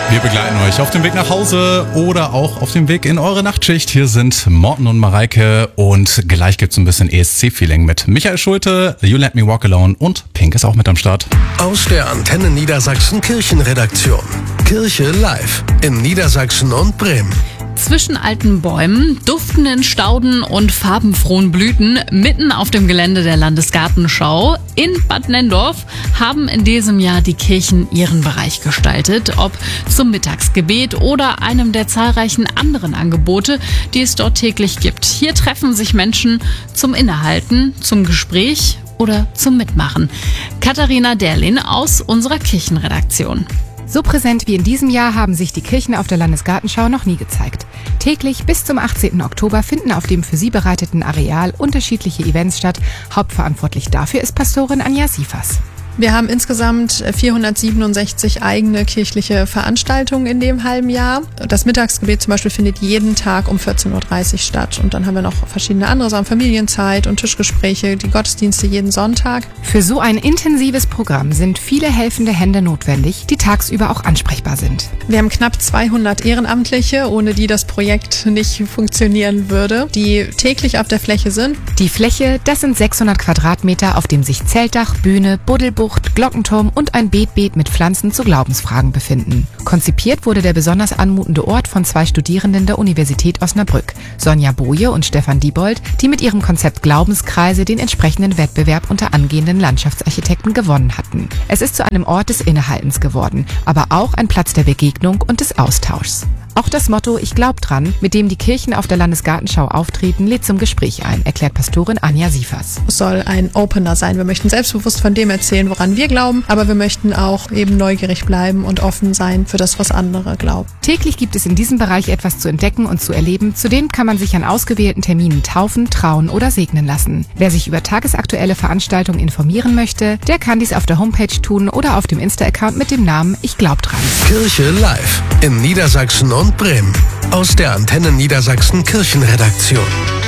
Wir begleiten euch auf dem Weg nach Hause oder auch auf dem Weg in eure Nachtschicht. Hier sind Morten und Mareike und gleich gibt's ein bisschen ESC-Feeling mit Michael Schulte, You Let Me Walk Alone und Pink ist auch mit am Start. Aus der Antenne Niedersachsen Kirchenredaktion. Kirche live in Niedersachsen und Bremen. Zwischen alten Bäumen, duftenden Stauden und farbenfrohen Blüten mitten auf dem Gelände der Landesgartenschau in Bad Nenndorf haben in diesem Jahr die Kirchen ihren Bereich gestaltet, ob zum Mittagsgebet oder einem der zahlreichen anderen Angebote, die es dort täglich gibt. Hier treffen sich Menschen zum Innehalten, zum Gespräch oder zum Mitmachen. Katharina Derlin aus unserer Kirchenredaktion. So präsent wie in diesem Jahr haben sich die Kirchen auf der Landesgartenschau noch nie gezeigt. Täglich bis zum 18. Oktober finden auf dem für sie bereiteten Areal unterschiedliche Events statt. Hauptverantwortlich dafür ist Pastorin Anja Siefers. Wir haben insgesamt 467 eigene kirchliche Veranstaltungen in dem halben Jahr. Das Mittagsgebet zum Beispiel findet jeden Tag um 14.30 Uhr statt. Und dann haben wir noch verschiedene andere Sachen, Familienzeit und Tischgespräche, die Gottesdienste jeden Sonntag. Für so ein intensives Programm sind viele helfende Hände notwendig, die tagsüber auch ansprechbar sind. Wir haben knapp 200 Ehrenamtliche, ohne die das Projekt nicht funktionieren würde, die täglich auf der Fläche sind. Die Fläche, das sind 600 Quadratmeter, auf dem sich Zeltdach, Bühne, Buddelbucht, Glockenturm und ein Beet mit Pflanzen zu Glaubensfragen befinden. Konzipiert wurde der besonders anmutende Ort von 2 Studierenden der Universität Osnabrück, Sonja Boje und Stefan Diebold, die mit ihrem Konzept Glaubenskreise den entsprechenden Wettbewerb unter angehenden Landschaftsarchitekten gewonnen hatten. Es ist zu einem Ort des Innehaltens geworden, aber auch ein Platz der Begegnung und des Austauschs. Auch das Motto Ich glaub dran, mit dem die Kirchen auf der Landesgartenschau auftreten, lädt zum Gespräch ein, erklärt Pastorin Anja Siefers. Es soll ein Opener sein. Wir möchten selbstbewusst von dem erzählen, woran wir glauben, aber wir möchten auch eben neugierig bleiben und offen sein für das, was andere glauben. Täglich gibt es in diesem Bereich etwas zu entdecken und zu erleben. Zudem kann man sich an ausgewählten Terminen taufen, trauen oder segnen lassen. Wer sich über tagesaktuelle Veranstaltungen informieren möchte, der kann dies auf der Homepage tun oder auf dem Insta-Account mit dem Namen Ich glaub dran. Kirche live in Niedersachsen und Bremen. Aus der Antenne Niedersachsen Kirchenredaktion.